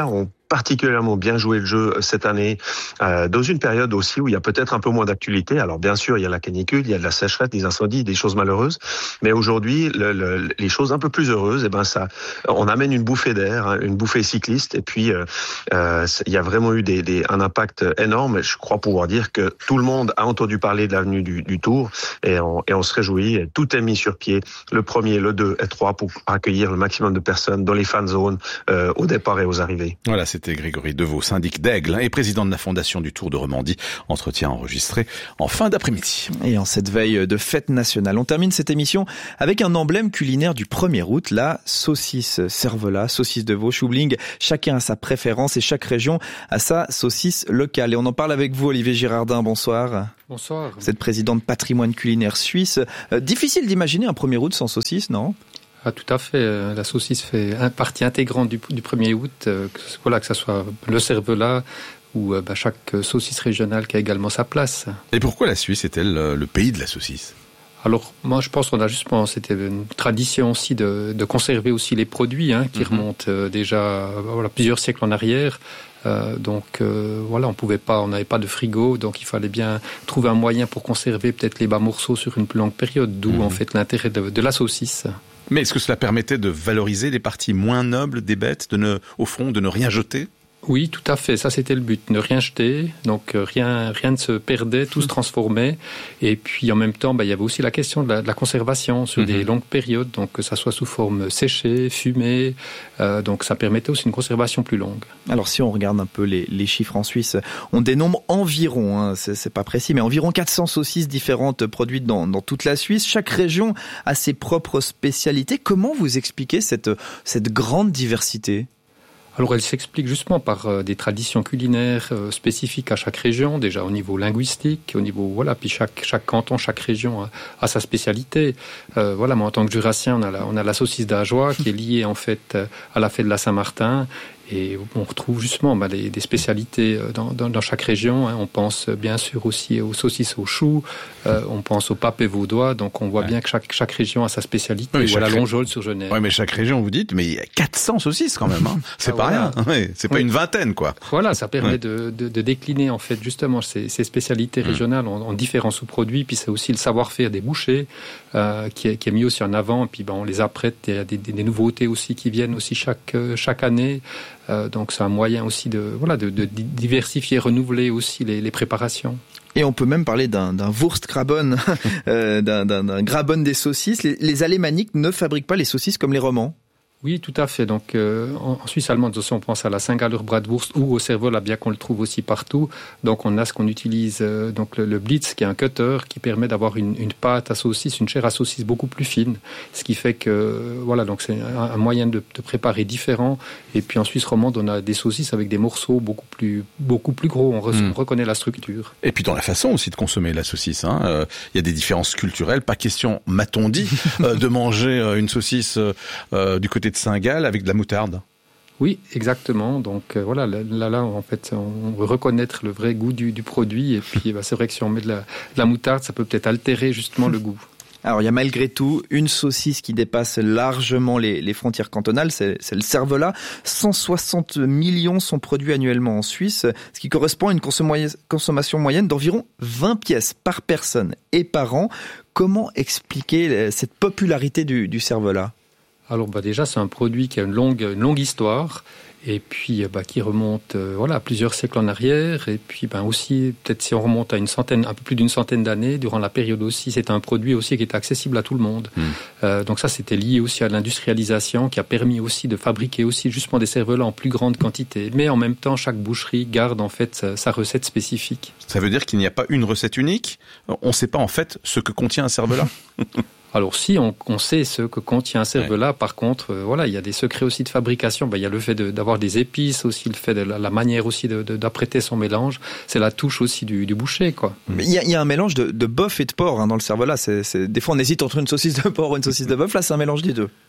particulièrement bien joué le jeu cette année, euh, dans une période aussi où il y a peut-être un peu moins d'actualité. Alors bien sûr, il y a la canicule, il y a de la sécheresse, des incendies, des choses malheureuses, mais aujourd'hui, le, le, les choses un peu plus heureuses, eh ben ça, on amène une bouffée d'air, hein, une bouffée cycliste, et puis euh, euh, il y a vraiment eu des, des, un impact énorme. Je crois pouvoir dire que tout le monde a entendu parler de l'avenue du, du Tour, et on, et on se réjouit. Et tout est mis sur pied, le premier, le deux et trois, pour accueillir le maximum de personnes dans les fan zones, euh, au départ et aux arrivées. Voilà, c'était Grégory Devaux, syndic d'Aigle et président de la Fondation du Tour de Romandie. Entretien enregistré en fin d'après-midi. Et en cette veille de fête nationale, on termine cette émission avec un emblème culinaire du premier août, la saucisse cervelas, saucisse de veau, choubling. Chacun a sa préférence et chaque région a sa saucisse locale. Et on en parle avec vous, Olivier Girardin. Bonsoir. Bonsoir. Vous êtes président de Patrimoine culinaire suisse. Euh, difficile d'imaginer un premier août sans saucisse, non ? Ah, tout à fait. La saucisse fait partie intégrante du, du premier août. Euh, que, voilà, que ce soit le cervelas ou euh, bah, chaque saucisse régionale qui a également sa place. Et pourquoi la Suisse est-elle le pays de la saucisse ? Alors, moi, je pense qu'on a justement, c'était une tradition aussi de, de conserver aussi les produits, hein, qui mm-hmm. remontent euh, déjà voilà, plusieurs siècles en arrière. Euh, donc euh, voilà, on pouvait pas, on n'avait pas de frigo, donc il fallait bien trouver un moyen pour conserver peut-être les bas morceaux sur une plus longue période, d'où mmh. en fait l'intérêt de, de la saucisse. Mais est-ce que cela permettait de valoriser les parties moins nobles des bêtes, de ne, au fond, de ne rien jeter ? Oui, tout à fait. Ça, c'était le but. Ne rien jeter. Donc, rien, rien ne se perdait, tout se transformait. Et puis, en même temps, bah, il y avait aussi la question de la, de la conservation sur mmh. des longues périodes. Donc, que ça soit sous forme séchée, fumée. Euh, donc, ça permettait aussi une conservation plus longue. Alors, si on regarde un peu les, les chiffres en Suisse, on dénombre environ, hein, c'est, c'est pas précis, mais environ quatre cents saucisses différentes produites dans, dans toute la Suisse. Chaque région a ses propres spécialités. Comment vous expliquez cette, cette grande diversité ? Alors, elle s'explique justement par euh, des traditions culinaires euh, spécifiques à chaque région, déjà au niveau linguistique, au niveau, voilà, puis chaque, chaque canton, chaque région a, a sa spécialité. Euh, voilà, moi, en tant que jurassien, on a la, on a la saucisse d'Ajoie qui est liée, en fait, à la fête de la Saint-Martin. Et on retrouve justement bah, les, des spécialités dans, dans, dans chaque région. Hein. On pense bien sûr aussi aux saucisses au chou, euh, on pense aux papes vaudois. Donc on voit ouais. bien que chaque, chaque région a sa spécialité. Oui, ou à la Longeole sur Genève. Oui, mais chaque région, vous dites, mais il y a quatre cents saucisses quand même. Hein. C'est ah, pas voilà. rien. Oui, c'est pas oui. une vingtaine, quoi. Voilà, ça permet ouais. de, de, de décliner en fait justement ces, ces spécialités régionales mmh. en, en différents sous-produits. Puis c'est aussi le savoir-faire des bouchers euh, qui, est, qui est mis aussi en avant. Et puis bah, on les apprête. Il y a des, des, des nouveautés aussi qui viennent aussi chaque, chaque année. Euh, donc c'est un moyen aussi de, voilà, de, de diversifier, renouveler aussi les, les préparations. Et on peut même parler d'un, d'un Wurstgraben, euh, d'un, d'un, d'un Graben des saucisses. Les, les Alémaniques ne fabriquent pas les saucisses comme les Romands. Oui, tout à fait. Donc, euh, en, en Suisse allemande aussi, on pense à la Saint-Galler Bratwurst ou au cervelas, bien qu'on le trouve aussi partout. Donc, on a ce qu'on utilise, euh, donc le, le Blitz, qui est un cutter qui permet d'avoir une, une pâte à saucisse, une chair à saucisse beaucoup plus fine. Ce qui fait que, euh, voilà, donc c'est un, un moyen de, de préparer différent. Et puis en Suisse romande, on a des saucisses avec des morceaux beaucoup plus, beaucoup plus gros. On, re- mmh. on reconnaît la structure. Et puis dans la façon aussi de consommer la saucisse, hein, euh, il y a des différences culturelles. Pas question, m'a-t-on dit, euh, de manger euh, une saucisse euh, du côté de Saint-Gall avec de la moutarde. Oui, exactement. Donc euh, voilà, là, là, là, en fait, on veut reconnaître le vrai goût du, du produit. Et puis, bah, c'est vrai que si on met de la, de la moutarde, ça peut peut-être altérer justement le goût. Alors, il y a malgré tout une saucisse qui dépasse largement les, les frontières cantonales, c'est, c'est le cervelas. cent soixante millions sont produits annuellement en Suisse, ce qui correspond à une consommation moyenne d'environ vingt pièces par personne et par an. Comment expliquer cette popularité du, du cervelas ? Alors bah déjà, c'est un produit qui a une longue, une longue histoire et puis bah, qui remonte euh, voilà, à plusieurs siècles en arrière. Et puis bah, aussi, peut-être si on remonte à une centaine, un peu plus d'une centaine d'années, durant la période aussi, c'était un produit aussi qui était accessible à tout le monde. Mmh. Euh, donc ça, c'était lié aussi à l'industrialisation qui a permis aussi de fabriquer aussi justement des cervelas en plus grande quantité. Mais en même temps, chaque boucherie garde en fait sa, sa recette spécifique. Ça veut dire qu'il n'y a pas une recette unique ? On ne sait pas en fait ce que contient un cervelas ? Alors si on, on sait ce que contient un cervelas, ouais. par contre, euh, voilà, il y a des secrets aussi de fabrication. Ben, il y a le fait de, d'avoir des épices aussi, le fait de la, la manière aussi de, de, d'apprêter son mélange. C'est la touche aussi du, du boucher, quoi. Mais il y a, il y a un mélange de, de bœuf et de porc hein, dans le cervelas. C'est, c'est, des fois, on hésite entre une saucisse de porc et une saucisse de bœuf. Là, c'est un mélange des deux.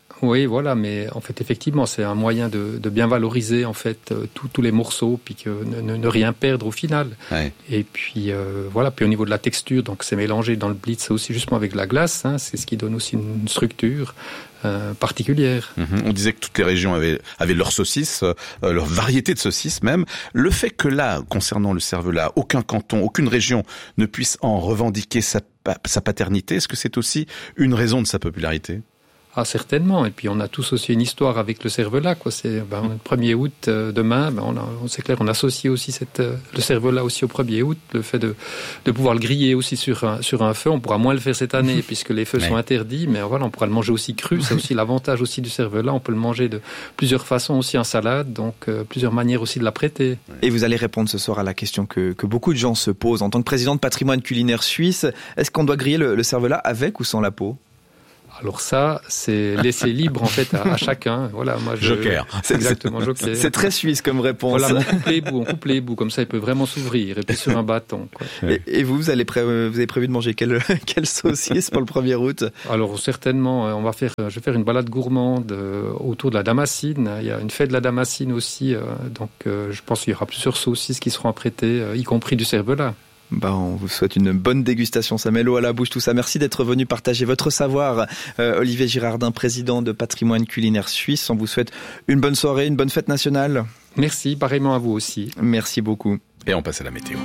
Oui, voilà, mais en fait, effectivement, c'est un moyen de, de bien valoriser en fait tous tous les morceaux, puis que ne, ne, ne rien perdre au final. Ouais. Et puis euh, voilà, puis au niveau de la texture, donc c'est mélangé dans le blitz aussi justement avec de la glace, hein, c'est ce qui donne aussi une structure euh, particulière. Mmh. On disait que toutes les régions avaient avaient leur saucisse, euh, leur variété de saucisses même. Le fait que là, concernant le cervelas, aucun canton, aucune région ne puisse en revendiquer sa, sa paternité, est-ce que c'est aussi une raison de sa popularité ? Ah, certainement. Et puis, on a tous aussi une histoire avec le cervelas, quoi. C'est, ben, le premier août, euh, demain, ben, on a, c'est clair, on associe aussi cette, euh, le cervelas aussi au premier août. Le fait de, de pouvoir le griller aussi sur un, sur un feu. On pourra moins le faire cette année, puisque les feux ouais. sont interdits. Mais voilà, on pourra le manger aussi cru. C'est aussi l'avantage aussi du cervelas. On peut le manger de plusieurs façons aussi en salade. Donc, euh, plusieurs manières aussi de l'apprêter. Et vous allez répondre ce soir à la question que, que beaucoup de gens se posent. En tant que président de Patrimoine culinaire suisse, est-ce qu'on doit griller le, le cervelas avec ou sans la peau ? Alors ça, c'est laissé libre en fait à, à chacun. Voilà, moi je... Joker. C'est exactement Joker. C'est très suisse comme réponse. Voilà, on coupe les bouts, on coupe les bouts, comme ça il peut vraiment s'ouvrir et puis sur un bâton. Quoi. Et, et vous, vous, allez pré... vous avez prévu de manger quelle, quelle saucisse pour le premier août ? Alors certainement, on va faire, je vais faire une balade gourmande autour de la Damascine. Il y a une fête de la Damascine aussi, donc je pense qu'il y aura plusieurs saucisses qui seront apprêtées, y compris du cervelas. Bah, on vous souhaite une bonne dégustation, ça met l'eau à la bouche tout ça. Merci d'être venu partager votre savoir. Euh, Olivier Girardin, président de Patrimoine culinaire suisse. On vous souhaite une bonne soirée, une bonne fête nationale. Merci, pareillement à vous aussi. Merci beaucoup. Et on passe à la météo.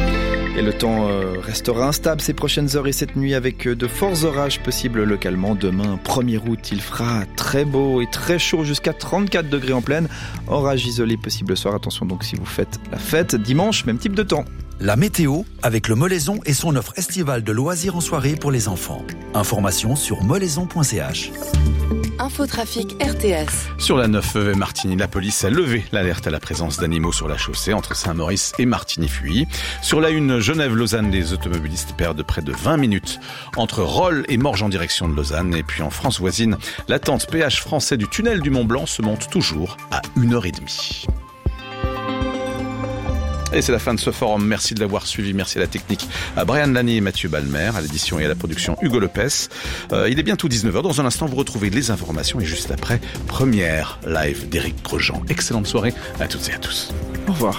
Et le temps euh, restera instable ces prochaines heures et cette nuit avec de forts orages possibles localement. Demain, premier août, il fera très beau et très chaud jusqu'à trente-quatre degrés en pleine. Orage isolé possible le soir. Attention donc si vous faites la fête. Dimanche, même type de temps. La météo avec le Molaison et son offre estivale de loisirs en soirée pour les enfants. Information sur molaison point c h. Infotrafic R T S. Sur la neuf Martigny, la police a levé l'alerte à la présence d'animaux sur la chaussée entre Saint-Maurice et Martigny-Fuy. Sur la une Genève-Lausanne, les automobilistes perdent près de vingt minutes entre Rolle et Morges en direction de Lausanne. Et puis en France voisine, l'attente péage français du tunnel du Mont-Blanc se monte toujours à une heure trente. Et c'est la fin de ce forum. Merci de l'avoir suivi. Merci à la technique, à Brian Lani et Mathieu Balmer, à l'édition et à la production Hugo Lopez. Euh, il est bientôt dix-neuf heures. Dans un instant, vous retrouvez les informations et juste après, première live d'Éric Grosjean. Excellente soirée à toutes et à tous. Au revoir.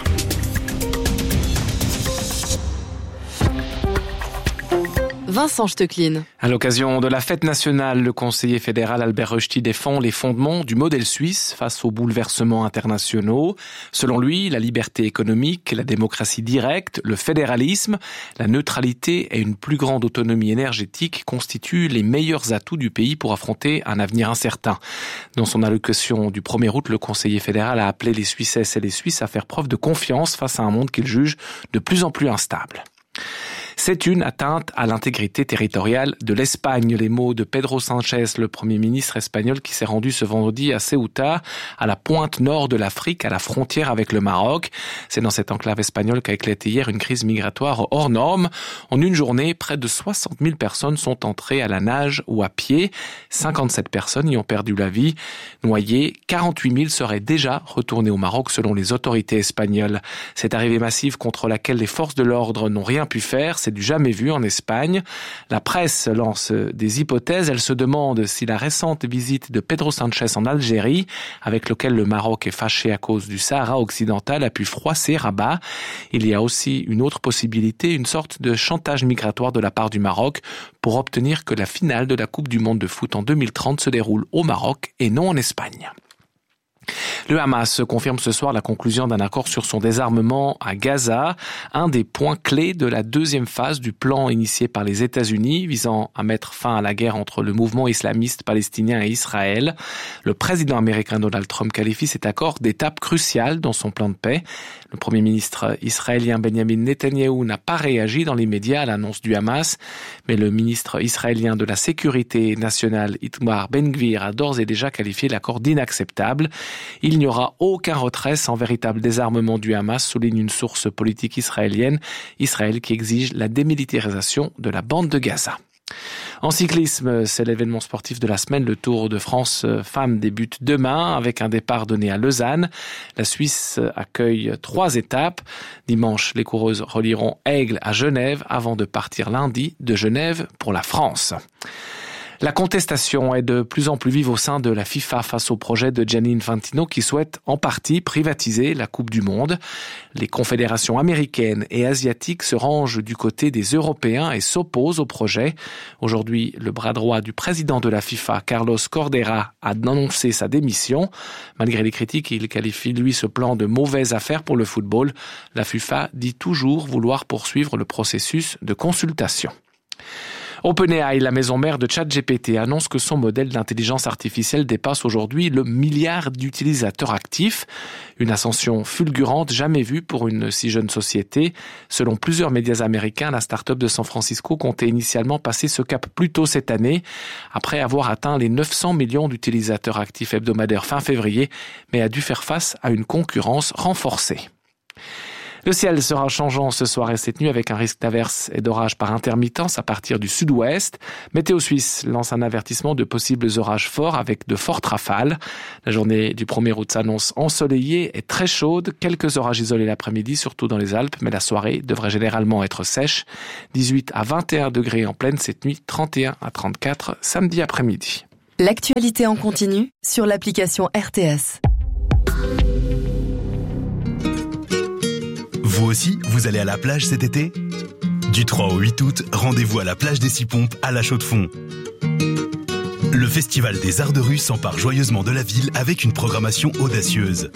Vincent Stecklin. À l'occasion de la fête nationale, le conseiller fédéral Albert Rösti défend les fondements du modèle suisse face aux bouleversements internationaux. Selon lui, la liberté économique, la démocratie directe, le fédéralisme, la neutralité et une plus grande autonomie énergétique constituent les meilleurs atouts du pays pour affronter un avenir incertain. Dans son allocution du premier août, le conseiller fédéral a appelé les Suissesses et les Suisses à faire preuve de confiance face à un monde qu'il juge de plus en plus instable. C'est une atteinte à l'intégrité territoriale de l'Espagne. Les mots de Pedro Sánchez, le Premier ministre espagnol qui s'est rendu ce vendredi à Ceuta, à la pointe nord de l'Afrique, à la frontière avec le Maroc. C'est dans cette enclave espagnole qu'a éclaté hier une crise migratoire hors norme. En une journée, près de soixante mille personnes sont entrées à la nage ou à pied. cinquante-sept personnes y ont perdu la vie. Noyées, quarante-huit mille seraient déjà retournées au Maroc selon les autorités espagnoles. Cette arrivée massive contre laquelle les forces de l'ordre n'ont rien pu faire, c'est du jamais vu en Espagne. La presse lance des hypothèses. Elle se demande si la récente visite de Pedro Sánchez en Algérie, avec lequel le Maroc est fâché à cause du Sahara occidental, a pu froisser Rabat. Il y a aussi une autre possibilité, une sorte de chantage migratoire de la part du Maroc pour obtenir que la finale de la Coupe du monde de foot en deux mille trente se déroule au Maroc et non en Espagne. Le Hamas confirme ce soir la conclusion d'un accord sur son désarmement à Gaza, un des points clés de la deuxième phase du plan initié par les États-Unis visant à mettre fin à la guerre entre le mouvement islamiste palestinien et Israël. Le président américain Donald Trump qualifie cet accord d'étape cruciale dans son plan de paix. Le premier ministre israélien Benjamin Netanyahou n'a pas réagi dans l'immédiat à l'annonce du Hamas, mais le ministre israélien de la Sécurité nationale Itamar Ben-Gvir a d'ores et déjà qualifié l'accord d'inacceptable. Il n'y aura aucun retrait sans véritable désarmement du Hamas, souligne une source politique israélienne, Israël qui exige la démilitarisation de la bande de Gaza. En cyclisme, c'est l'événement sportif de la semaine. Le Tour de France Femmes débute demain avec un départ donné à Lausanne. La Suisse accueille trois étapes. Dimanche, les coureuses relieront Aigle à Genève avant de partir lundi de Genève pour la France. La contestation est de plus en plus vive au sein de la FIFA face au projet de Gianni Infantino qui souhaite en partie privatiser la Coupe du Monde. Les confédérations américaines et asiatiques se rangent du côté des Européens et s'opposent au projet. Aujourd'hui, le bras droit du président de la FIFA, Carlos Cordeira, a annoncé sa démission. Malgré les critiques, il qualifie lui ce plan de mauvaise affaire pour le football. La FIFA dit toujours vouloir poursuivre le processus de consultation. OpenAI, la maison mère de ChatGPT, annonce que son modèle d'intelligence artificielle dépasse aujourd'hui le milliard d'utilisateurs actifs. Une ascension fulgurante jamais vue pour une si jeune société. Selon plusieurs médias américains, la start-up de San Francisco comptait initialement passer ce cap plus tôt cette année, après avoir atteint les neuf cents millions d'utilisateurs actifs hebdomadaires fin février, mais a dû faire face à une concurrence renforcée. Le ciel sera changeant ce soir et cette nuit avec un risque d'averse et d'orage par intermittence à partir du sud-ouest. Météo Suisse lance un avertissement de possibles orages forts avec de fortes rafales. La journée du premier août s'annonce ensoleillée et très chaude. Quelques orages isolés l'après-midi, surtout dans les Alpes, mais la soirée devrait généralement être sèche. dix-huit à vingt et un degrés en pleine cette nuit, trente et un à trente-quatre samedi après-midi. L'actualité en continu sur l'application R T S. Vous aussi, vous allez à la plage cet été ? Du trois au huit août, rendez-vous à la plage des Six Pompes à La Chaux-de-Fonds. Le Festival des Arts de Rue s'empare joyeusement de la ville avec une programmation audacieuse.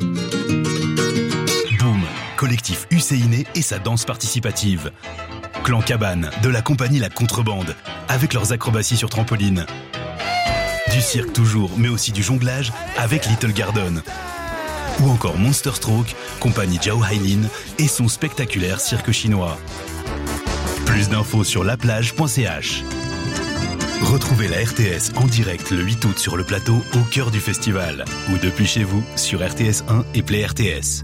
Boom, collectif Husséiné et sa danse participative. Clan Cabane, de la compagnie La Contrebande, avec leurs acrobaties sur trampoline. Du cirque toujours, mais aussi du jonglage avec Little Garden. Ou encore Monster Stroke, compagnie Zhao Hailin et son spectaculaire cirque chinois. Plus d'infos sur laplage point c h. Retrouvez la R T S en direct le huit août sur le plateau au cœur du festival ou depuis chez vous sur R T S un et Play R T S.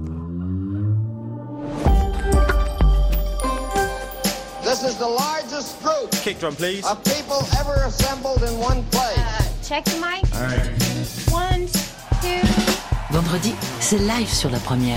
This is the largest group Kick drum, please. of people ever assembled in one place. Uh, check the mic. All right. One, two. Vendredi, c'est live sur la première.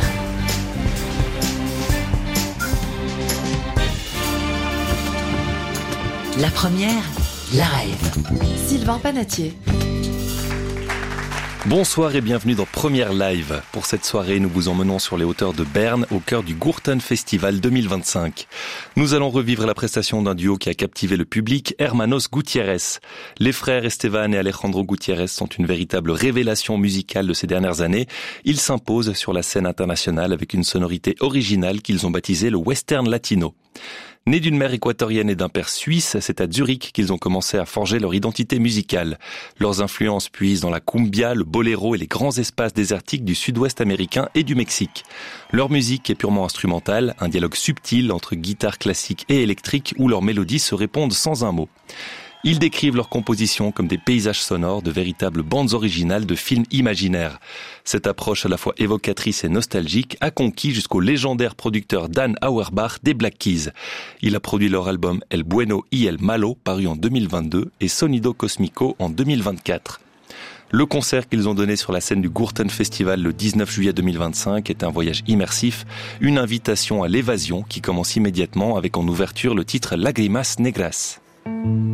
La première, live. Sylvain Panatier. Bonsoir et bienvenue dans Première Live. Pour cette soirée, nous vous emmenons sur les hauteurs de Berne, au cœur du Gurten Festival deux mille vingt-cinq. Nous allons revivre la prestation d'un duo qui a captivé le public, Hermanos Gutiérrez. Les frères Esteban et Alejandro Gutiérrez sont une véritable révélation musicale de ces dernières années. Ils s'imposent sur la scène internationale avec une sonorité originale qu'ils ont baptisée le Western Latino. Nés d'une mère équatorienne et d'un père suisse, c'est à Zurich qu'ils ont commencé à forger leur identité musicale. Leurs influences puisent dans la cumbia, le boléro et les grands espaces désertiques du sud-ouest américain et du Mexique. Leur musique est purement instrumentale, un dialogue subtil entre guitare classique et électrique où leurs mélodies se répondent sans un mot. Ils décrivent leurs compositions comme des paysages sonores, de véritables bandes originales de films imaginaires. Cette approche à la fois évocatrice et nostalgique a conquis jusqu'au légendaire producteur Dan Auerbach des Black Keys. Il a produit leur album El Bueno y El Malo, paru en deux mille vingt-deux, et Sonido Cosmico en deux mille vingt-quatre. Le concert qu'ils ont donné sur la scène du Gurten Festival le dix-neuf juillet deux mille vingt-cinq est un voyage immersif, une invitation à l'évasion qui commence immédiatement avec en ouverture le titre Lagrimas Negras.